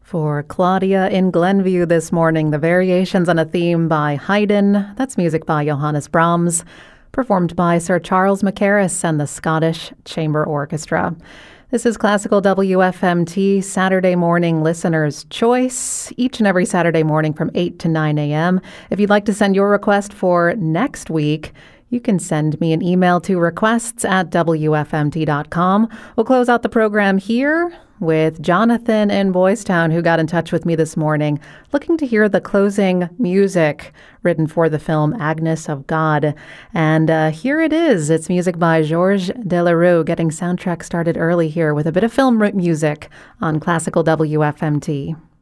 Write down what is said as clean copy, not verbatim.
For Claudia in Glenview this morning, the Variations on a Theme by Haydn. That's music by Johannes Brahms, performed by Sir Charles Mackerras and the Scottish Chamber Orchestra. This is Classical WFMT, Saturday morning listener's choice, each and every Saturday morning from 8 to 9 a.m. If you'd like to send your request for next week, you can send me an email to requests@wfmt.com. We'll close out the program here with Jonathan in Boys Town, who got in touch with me this morning, looking to hear the closing music written for the film Agnes of God. And here it is. It's music by Georges Delerue, getting soundtrack started early here with a bit of film music on Classical WFMT.